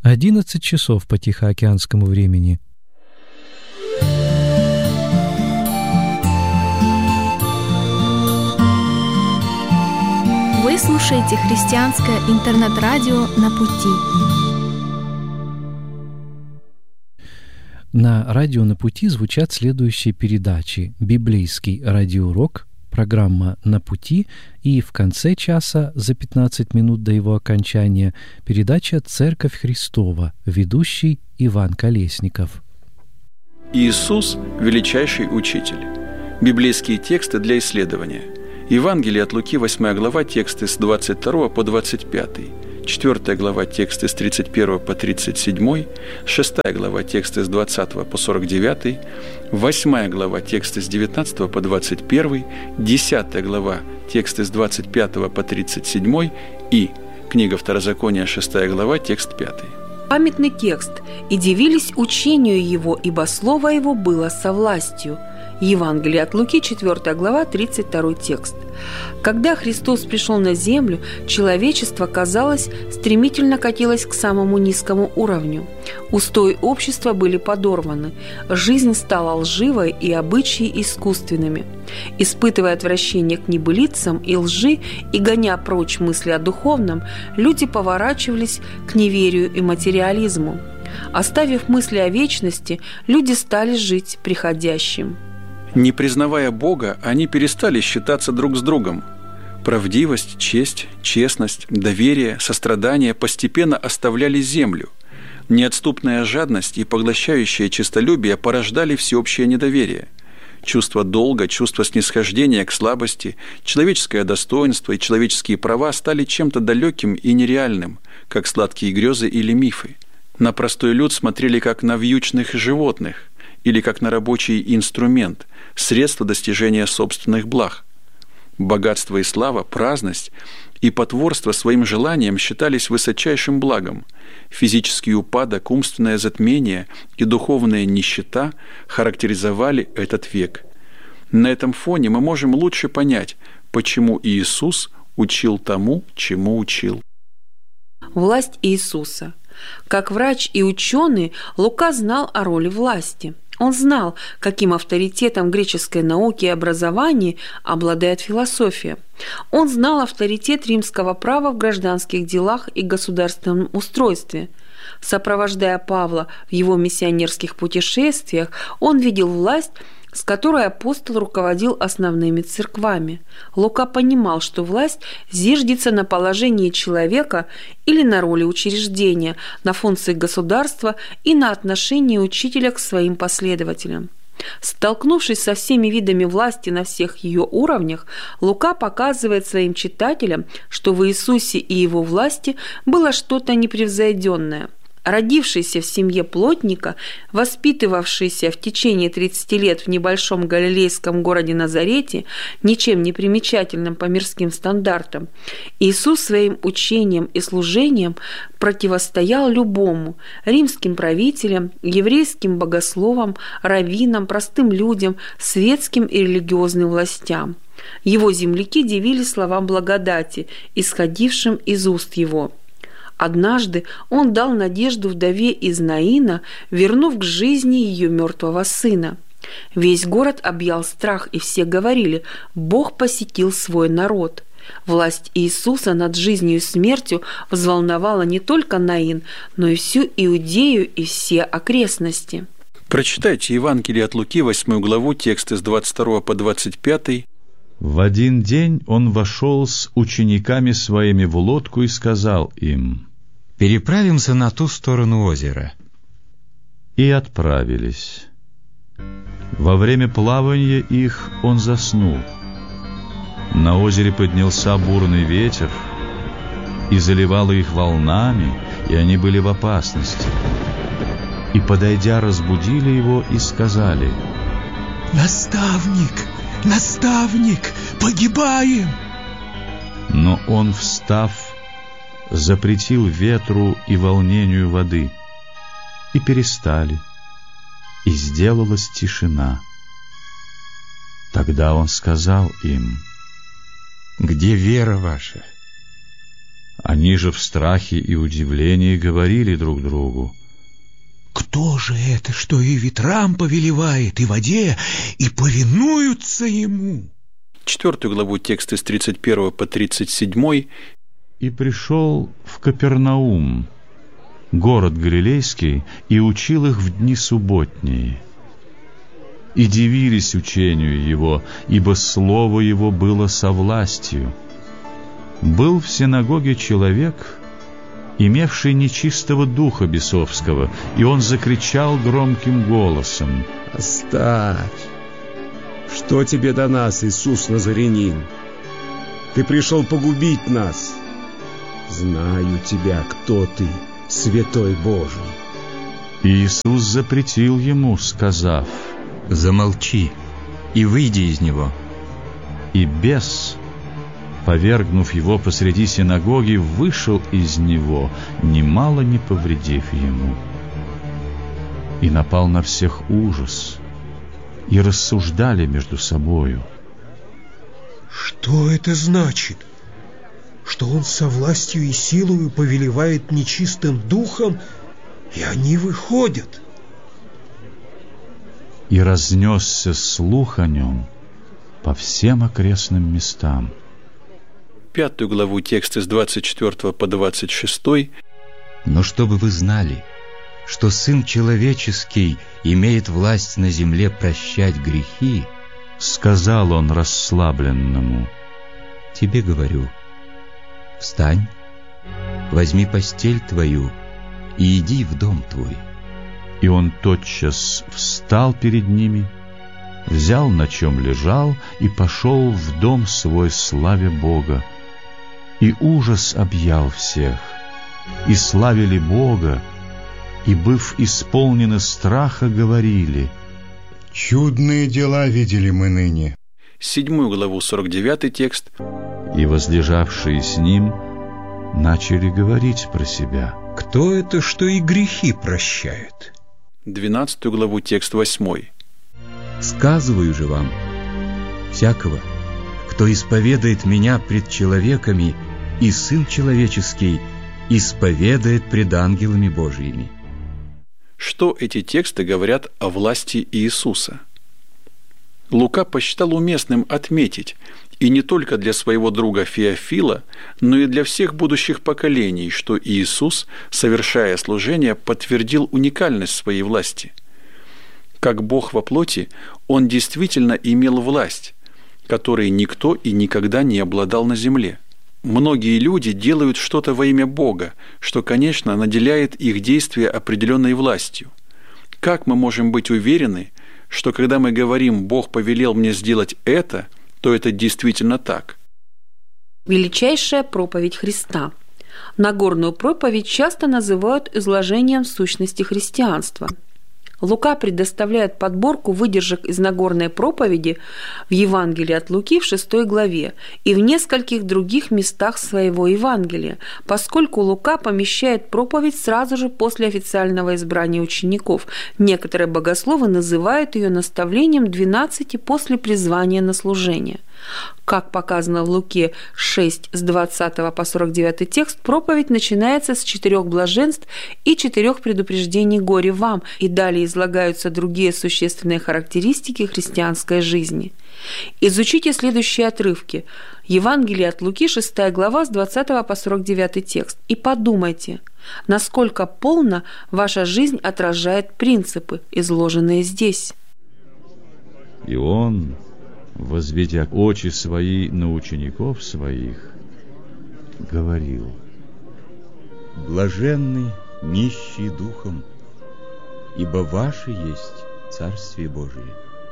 11 часов по тихоокеанскому времени. Вы слушаете христианское интернет-радио «На пути». На радио «На пути» звучат следующие передачи: библейский радиоурок, программа «На пути» и в конце часа, за 15 минут до его окончания, передача «Церковь Христова», ведущий Иван Колесников. Иисус – величайший учитель. Библейские тексты для исследования. Евангелие от Луки, 8 глава, тексты с 22 по 25, 4 глава, тексты с 31 по 37, 6 глава, тексты с 20 по 49, 8 глава, тексты с 19 по 21, 10 глава, тексты с 25 по 37 и книга Второзакония, 6 глава, текст 5. Памятный текст: «И дивились учению его, ибо слово его было со властью». Евангелие от Луки, 4 глава, 32 текст. Когда Христос пришел на землю, человечество, казалось, стремительно катилось к самому низкому уровню. Устои общества были подорваны, жизнь стала лживой и обычаи искусственными. Испытывая отвращение к небылицам и лжи и гоня прочь мысли о духовном, люди поворачивались к неверию и материализму. Оставив мысли о вечности, люди стали жить приходящим. Не признавая Бога, они перестали считаться друг с другом. Правдивость, честь, честность, доверие, сострадание постепенно оставляли землю. Неотступная жадность и поглощающее честолюбие порождали всеобщее недоверие. Чувство долга, чувство снисхождения к слабости, человеческое достоинство и человеческие права стали чем-то далеким и нереальным, как сладкие грезы или мифы. На простой люд смотрели как на вьючных животных или как на рабочий инструмент, средство достижения собственных благ. Богатство и слава, праздность и потворство своим желаниям считались высочайшим благом. Физический упадок, умственное затмение и духовная нищета характеризовали этот век. На этом фоне мы можем лучше понять, почему Иисус учил тому, чему учил. Власть Иисуса. Как врач и ученый, Лука знал о роли власти. Он знал, каким авторитетом греческой науки и образования обладает философия. Он знал авторитет римского права в гражданских делах и государственном устройстве. Сопровождая Павла в его миссионерских путешествиях, он видел власть, с которой апостол руководил основными церквами. Лука понимал, что власть зиждется на положении человека или на роли учреждения, на функции государства и на отношении учителя к своим последователям. Столкнувшись со всеми видами власти на всех ее уровнях, Лука показывает своим читателям, что в Иисусе и его власти было что-то непревзойденное. Родившийся в семье плотника, воспитывавшийся в течение 30 лет в небольшом галилейском городе Назарете, ничем не примечательным по мирским стандартам, Иисус своим учением и служением противостоял любому – римским правителям, еврейским богословам, раввинам, простым людям, светским и религиозным властям. Его земляки дивились словам благодати, исходившим из уст его. Однажды он дал надежду вдове из Наина, вернув к жизни ее мертвого сына. Весь город объял страх, и все говорили: «Бог посетил свой народ». Власть Иисуса над жизнью и смертью взволновала не только Наин, но и всю Иудею и все окрестности. Прочитайте Евангелие от Луки, 8 главу, тексты с 22 по 25. В один день он вошел с учениками своими в лодку и сказал им: «Переправимся на ту сторону озера». И отправились. Во время плавания их он заснул. На озере поднялся бурный ветер и заливало их волнами, и они были в опасности. И, подойдя, разбудили его и сказали: «Наставник, наставник, погибаем!» Но он, встав, запретил ветру и волнению воды, и перестали, и сделалась тишина. Тогда он сказал им: «Где вера ваша?» Они же в страхе и удивлении говорили друг другу: «Кто же это, что и ветрам повелевает, и воде, и повинуются ему?» 4 главу текста с 31 по 37. «И пришел в Капернаум, город Галилейский, и учил их в дни субботние. И дивились учению его, ибо слово его было со властью. Был в синагоге человек, имевший нечистого духа бесовского, и он закричал громким голосом: «Оставь! Что тебе до нас, Иисус Назарянин? Ты пришел погубить нас. Знаю тебя, кто ты, Святой Божий». И Иисус запретил ему, сказав: «Замолчи и выйди из него». И бес, повергнув его посреди синагоги, вышел из него, немало не повредив ему. И напал на всех ужас, и рассуждали между собою: «Что это значит? Что он со властью и силою повелевает нечистым духом, и они выходят?» И разнесся слух о нем по всем окрестным местам. 5 главу текста с 24 по 26. «Но чтобы вы знали, что Сын Человеческий имеет власть на земле прощать грехи, сказал он расслабленному: тебе говорю, встань, возьми постель твою и иди в дом твой». И он тотчас встал перед ними, взял, на чем лежал, и пошел в дом свой, славя Бога. И ужас объял всех, и славили Бога, и, быв исполнены страха, говорили: «Чудные дела видели мы ныне». 7 главу 49 текст. И возлежавшие с ним начали говорить про себя: «Кто это, что и грехи прощает?» 12 главу текст 8. «Сказываю же вам, всякого, кто исповедает меня пред человеками, и Сын Человеческий исповедает пред ангелами Божьими». Что эти тексты говорят о власти Иисуса? Лука посчитал уместным отметить, и не только для своего друга Феофила, но и для всех будущих поколений, что Иисус, совершая служение, подтвердил уникальность своей власти. Как Бог во плоти, Он действительно имел власть, которой никто и никогда не обладал на земле. Многие люди делают что-то во имя Бога, что, конечно, наделяет их действия определенной властью. Как мы можем быть уверены, что когда мы говорим «Бог повелел мне сделать это», то это действительно так? Величайшая проповедь Христа. Нагорную проповедь часто называют изложением сущности христианства. Лука предоставляет подборку выдержек из Нагорной проповеди в Евангелии от Луки в 6 главе и в нескольких других местах своего Евангелия, поскольку Лука помещает проповедь сразу же после официального избрания учеников. Некоторые богословы называют ее наставлением 12 после призвания на служение. Как показано в Луке 6 с 20 по 49 текст, проповедь начинается с 4 блаженств и 4 предупреждений «Горе вам», и далее излагаются другие существенные характеристики христианской жизни. Изучите следующие отрывки. Евангелие от Луки, 6 глава, с 20 по 49 текст, и подумайте, насколько полно ваша жизнь отражает принципы, изложенные здесь. И он, возведя очи свои на учеников своих, говорил: «Блаженны нищие духом, ибо ваше есть Царствие Божие.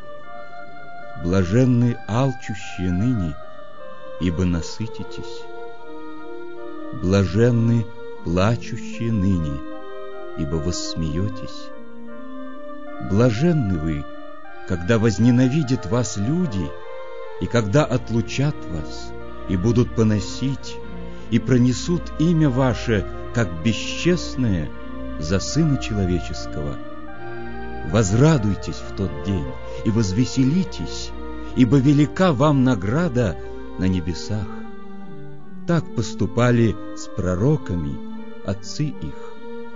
Блаженны алчущие ныне, ибо насытитесь. Блаженны плачущие ныне, ибо воссмеетесь. Блаженны вы, когда возненавидят вас люди, и когда отлучат вас, и будут поносить, и пронесут имя ваше, как бесчестное, за Сына Человеческого. Возрадуйтесь в тот день и возвеселитесь, ибо велика вам награда на небесах. так поступали с пророками отцы их.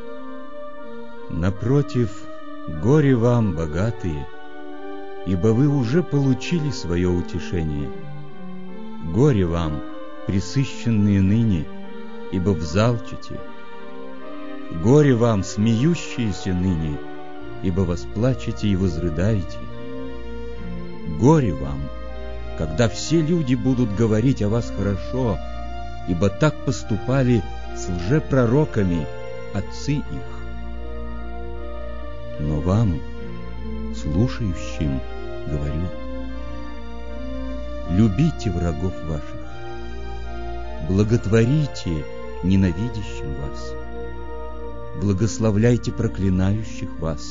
Напротив, горе вам, богатые, ибо вы уже получили свое утешение. Горе вам, пресыщенные ныне, ибо взалчите. Горе вам, смеющиеся ныне, ибо восплачете и возрыдаете. Горе вам, когда все люди будут говорить о вас хорошо, ибо так поступали с лжепророками отцы их. Но вам, слушающим, говорю: любите врагов ваших, благотворите ненавидящим вас, благословляйте проклинающих вас,